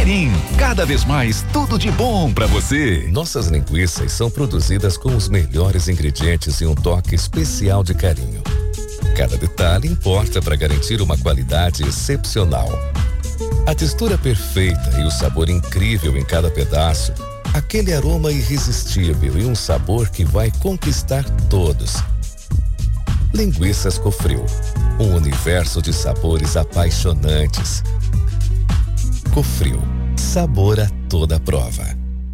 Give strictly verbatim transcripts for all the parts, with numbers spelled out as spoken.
Mirim, cada vez mais tudo de bom pra você. Nossas linguiças são produzidas com os melhores ingredientes e um toque especial de carinho. Cada detalhe importa para garantir uma qualidade excepcional. A textura perfeita e o sabor incrível em cada pedaço, aquele aroma irresistível e um sabor que vai conquistar todos. Linguiças Cofril, um universo de sabores apaixonantes. Cofril, sabor a toda prova.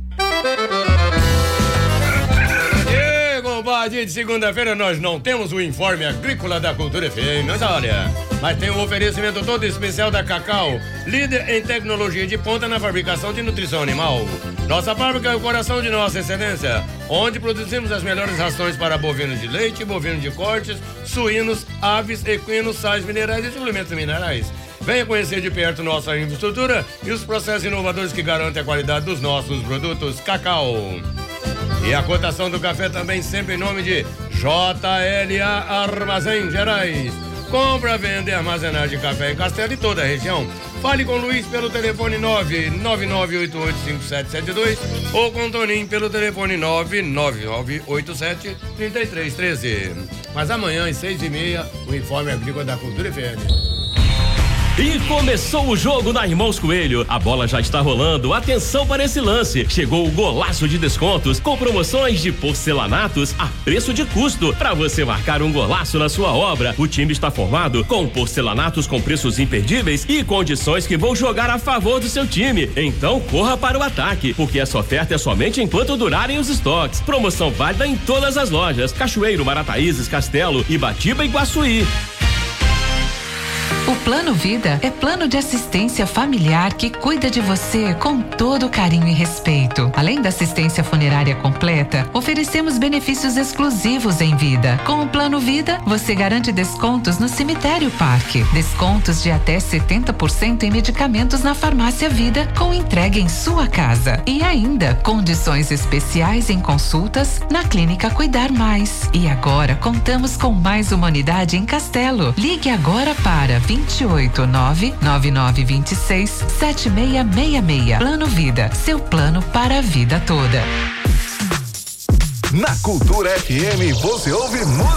E compadre, de segunda-feira nós não temos o informe agrícola da Cultura F M, mas olha, mas tem um oferecimento todo especial da Cacau, líder em tecnologia de ponta na fabricação de nutrição animal. Nossa fábrica é o coração de nossa excelência, onde produzimos as melhores rações para bovinos de leite, bovinos de cortes, suínos, aves, equinos, sais minerais e suplementos minerais. Venha conhecer de perto nossa infraestrutura e os processos inovadores que garantem a qualidade dos nossos produtos Cacau. E a cotação do café também sempre em nome de J L A Armazém Gerais. Compra, venda e armazenagem de café em Castelo e toda a região. Fale com o Luiz pelo telefone nove nove nove oito oito cinco sete sete dois ou com o Toninho pelo telefone nove nove nove oito sete três três um três. Mas amanhã às seis e meia, o informe agrícola da Cultura F M. E começou o jogo na Irmãos Coelho. A bola já está rolando. Atenção para esse lance. Chegou o golaço de descontos com promoções de porcelanatos a preço de custo para você marcar um golaço na sua obra. O time está formado com porcelanatos com preços imperdíveis e condições que vão jogar a favor do seu time. Então corra para o ataque, porque essa oferta é somente enquanto durarem os estoques. Promoção válida em todas as lojas: Cachoeiro, Marataízes, Castelo, Ibatiba e Guaçuí. O Plano Vida é plano de assistência familiar que cuida de você com todo carinho e respeito. Além da assistência funerária completa, oferecemos benefícios exclusivos em vida. Com o Plano Vida, você garante descontos no Cemitério Parque, descontos de até setenta por cento em medicamentos na Farmácia Vida, com entrega em sua casa. E ainda, condições especiais em consultas na Clínica Cuidar Mais. E agora, contamos com mais uma unidade em Castelo. Ligue agora para vinte e oito, nove nove nove dois seis, sete seis seis seis. Plano Vida, seu plano para a vida toda. Na Cultura F M você ouve música.